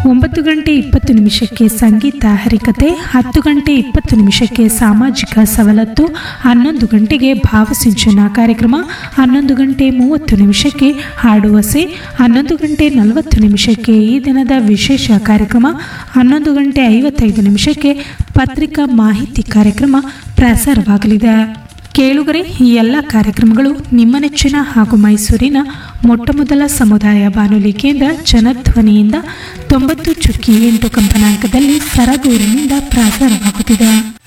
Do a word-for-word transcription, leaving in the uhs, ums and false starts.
ಒಂಬತ್ತು ಗಂಟೆ ಇಪ್ಪತ್ತು ನಿಮಿಷಕ್ಕೆ ಸಂಗೀತ ಹರಿಕತೆ, ಹತ್ತು ಗಂಟೆ ಇಪ್ಪತ್ತು ನಿಮಿಷಕ್ಕೆ ಸಾಮಾಜಿಕ ಸವಲತ್ತು, ಹನ್ನೊಂದು ಗಂಟೆಗೆ ಭಾವಸಿಂಚನ ಕಾರ್ಯಕ್ರಮ, ಹನ್ನೊಂದು ಗಂಟೆ ಮೂವತ್ತು ನಿಮಿಷಕ್ಕೆ ಹಾಡುವಸೆ, ಹನ್ನೊಂದು ಗಂಟೆ ನಲವತ್ತು ನಿಮಿಷಕ್ಕೆ ಈ ದಿನದ ವಿಶೇಷ ಕಾರ್ಯಕ್ರಮ, ಹನ್ನೊಂದು ಗಂಟೆ ಐವತ್ತೈದು ನಿಮಿಷಕ್ಕೆ ಪತ್ರಿಕಾ ಮಾಹಿತಿ ಕಾರ್ಯಕ್ರಮ ಪ್ರಸಾರವಾಗಲಿದೆ. ಕೇಳುಗರೆ, ಈ ಎಲ್ಲ ಕಾರ್ಯಕ್ರಮಗಳು ನಿಮ್ಮ ನೆಚ್ಚಿನ ಹಾಗೂ ಮೈಸೂರಿನ ಮೊಟ್ಟಮೊದಲ ಸಮುದಾಯ ಬಾನುಲಿ ಕೇಂದ್ರ ಜನಧ್ವನಿಯಿಂದ ತೊಂಬತ್ತು ಚುಕ್ಕಿ ಎಂಟು ಕಂಪನಾಂಕದಲ್ಲಿ ಸರಗೂರಿನಿಂದ ಪ್ರಸಾರವಾಗುತ್ತಿದೆ.